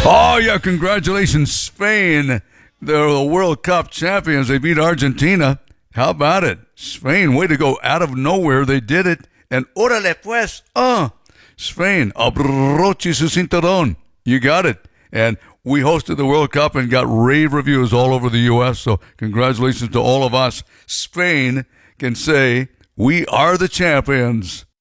Oh, yeah, congratulations, Spain. They're the World Cup champions. They beat Argentina. How about it? Spain, way to go. Out of nowhere, they did it. And órale pues, Spain, abroche su cinturón. You got it. And we hosted the World Cup and got rave reviews all over the U.S., so congratulations to all of us. Spain can say, we are the champions.